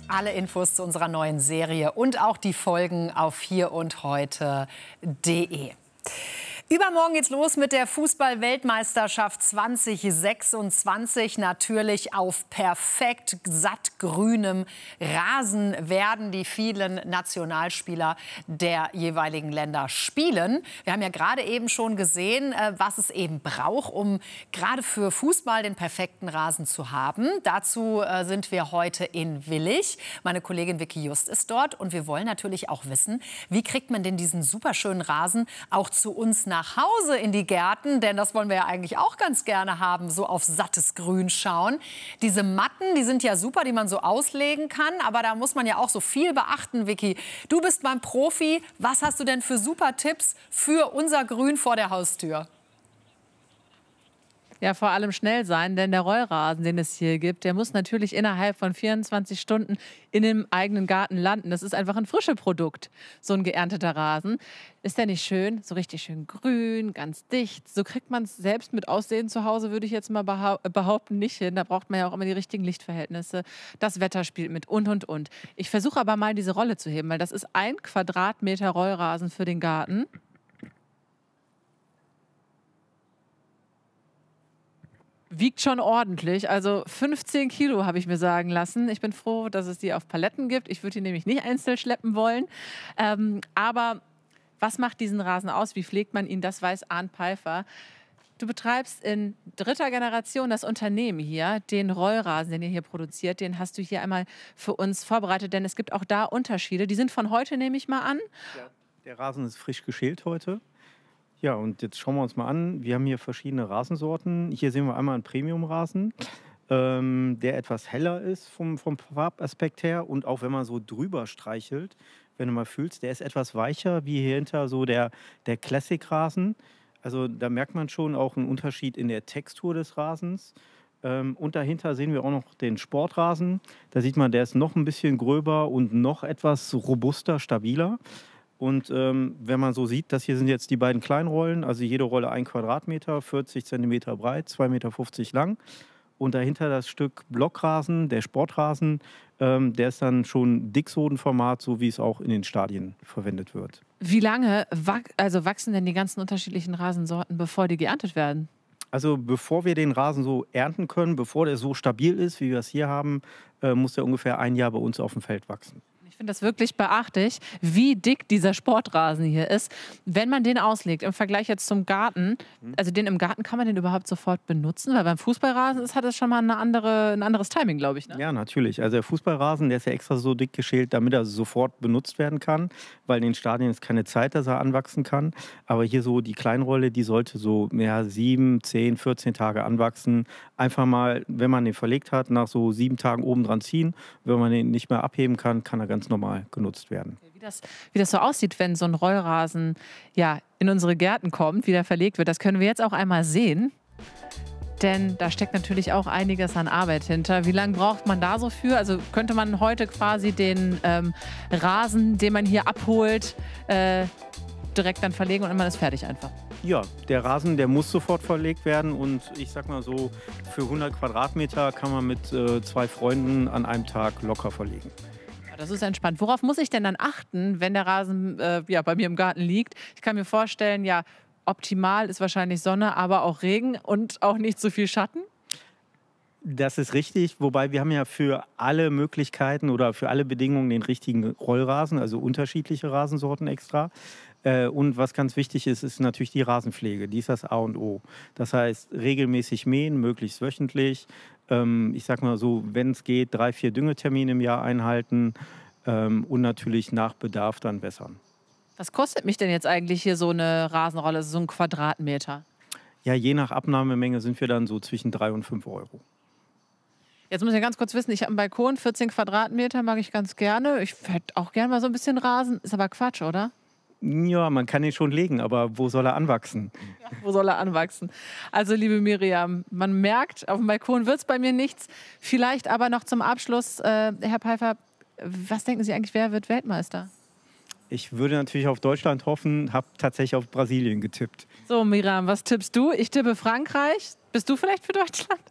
Alle Infos zu unserer neuen Serie und auch die Folgen auf hierundheute.de. Übermorgen geht's los mit der Fußball-Weltmeisterschaft 2026. Natürlich auf perfekt sattgrünem Rasen werden die vielen Nationalspieler der jeweiligen Länder spielen. Wir haben ja gerade eben schon gesehen, was es eben braucht, um gerade für Fußball den perfekten Rasen zu haben. Dazu sind wir heute in Willich. Meine Kollegin Vicky Just ist dort und wir wollen natürlich auch wissen, wie kriegt man denn diesen superschönen Rasen auch zu uns nach Hause in die Gärten, denn das wollen wir ja eigentlich auch ganz gerne haben, so auf sattes Grün schauen. Diese Matten, die sind ja super, die man so auslegen kann, aber da muss man ja auch so viel beachten, Vicky. Du bist mein Profi, was hast du denn für super Tipps für unser Grün vor der Haustür? Ja, vor allem schnell sein, denn der Rollrasen, den es hier gibt, der muss natürlich innerhalb von 24 Stunden in dem eigenen Garten landen. Das ist einfach ein frisches Produkt, so ein geernteter Rasen. Ist der nicht schön? So richtig schön grün, ganz dicht. So kriegt man es selbst mit Aussehen zu Hause, würde ich jetzt mal behaupten, nicht hin. Da braucht man ja auch immer die richtigen Lichtverhältnisse. Das Wetter spielt mit und. Ich versuche aber mal diese Rolle zu heben, weil das ist 1 Quadratmeter Rollrasen für den Garten. Wiegt schon ordentlich, also 15 Kilo habe ich mir sagen lassen. Ich bin froh, dass es die auf Paletten gibt. Ich würde die nämlich nicht einzeln schleppen wollen. Aber was macht diesen Rasen aus? Wie pflegt man ihn? Das weiß Arndt Peifer. Du betreibst in 3. Generation das Unternehmen hier. Den Rollrasen, den ihr hier produziert, den hast du hier einmal für uns vorbereitet. Denn es gibt auch da Unterschiede. Die sind von heute, nehme ich mal an. Ja, der Rasen ist frisch geschält heute. Ja, und jetzt schauen wir uns mal an. Wir haben hier verschiedene Rasensorten. Hier sehen wir einmal einen Premium-Rasen, der etwas heller ist vom Farbaspekt her. Und auch wenn man so drüber streichelt, wenn du mal fühlst, der ist etwas weicher, wie hier hinter so der Classic-Rasen. Also da merkt man schon auch einen Unterschied in der Textur des Rasens. Und dahinter sehen wir auch noch den Sportrasen. Da sieht man, der ist noch ein bisschen gröber und noch etwas robuster, stabiler. Und wenn man so sieht, das hier sind jetzt die beiden Kleinrollen, also jede Rolle 1 Quadratmeter, 40 Zentimeter breit, 2,50 Meter lang. Und dahinter das Stück Blockrasen, der Sportrasen, der ist dann schon Dicksodenformat, so wie es auch in den Stadien verwendet wird. Wie lange wachsen denn die ganzen unterschiedlichen Rasensorten, bevor die geerntet werden? Also bevor wir den Rasen so ernten können, bevor der so stabil ist, wie wir es hier haben, muss der ungefähr 1 Jahr bei uns auf dem Feld wachsen. Ich finde das wirklich beachtlich, wie dick dieser Sportrasen hier ist. Wenn man den auslegt, im Vergleich jetzt zum Garten, also den im Garten, kann man den überhaupt sofort benutzen? Weil beim Fußballrasen hat das schon mal ein anderes Timing, glaube ich. Ne? Ja, natürlich. Also der Fußballrasen, der ist ja extra so dick geschält, damit er sofort benutzt werden kann, weil in den Stadien ist keine Zeit, dass er anwachsen kann. Aber hier so die Kleinrolle, die sollte so 7, 10, 14 Tage anwachsen. Einfach mal, wenn man den verlegt hat, nach so 7 Tagen oben dran ziehen. Wenn man den nicht mehr abheben kann, kann er ganz normal genutzt werden. Wie das so aussieht, wenn so ein Rollrasen ja, in unsere Gärten kommt, wie der verlegt wird, das können wir jetzt auch einmal sehen. Denn da steckt natürlich auch einiges an Arbeit hinter. Wie lange braucht man da so für? Also könnte man heute quasi den Rasen, den man hier abholt, direkt dann verlegen und man ist fertig einfach? Ja, der Rasen, der muss sofort verlegt werden und ich sag mal so, für 100 Quadratmeter kann man mit 2 Freunden an einem Tag locker verlegen. Das ist entspannt. Worauf muss ich denn dann achten, wenn der Rasen bei mir im Garten liegt? Ich kann mir vorstellen, ja, optimal ist wahrscheinlich Sonne, aber auch Regen und auch nicht so viel Schatten. Das ist richtig, wobei wir haben ja für alle Möglichkeiten oder für alle Bedingungen den richtigen Rollrasen, also unterschiedliche Rasensorten extra. Und was ganz wichtig ist, ist natürlich die Rasenpflege. Die ist das A und O. Das heißt, regelmäßig mähen, möglichst wöchentlich. Ich sag mal so, wenn es geht, 3, 4 Düngetermine im Jahr einhalten und natürlich nach Bedarf dann wässern. Was kostet mich denn jetzt eigentlich hier so eine Rasenrolle, so ein Quadratmeter? Ja, je nach Abnahmemenge sind wir dann so zwischen 3 und 5 Euro. Jetzt muss ich ganz kurz wissen, ich habe einen Balkon, 14 Quadratmeter, mag ich ganz gerne. Ich hätte auch gerne mal so ein bisschen Rasen. Ist aber Quatsch, oder? Ja, man kann ihn schon legen, aber wo soll er anwachsen? Ja, wo soll er anwachsen? Also, liebe Miriam, man merkt, auf dem Balkon wird es bei mir nichts. Vielleicht aber noch zum Abschluss, Herr Peifer, was denken Sie eigentlich, wer wird Weltmeister? Ich würde natürlich auf Deutschland hoffen, habe tatsächlich auf Brasilien getippt. So, Miriam, was tippst du? Ich tippe Frankreich. Bist du vielleicht für Deutschland?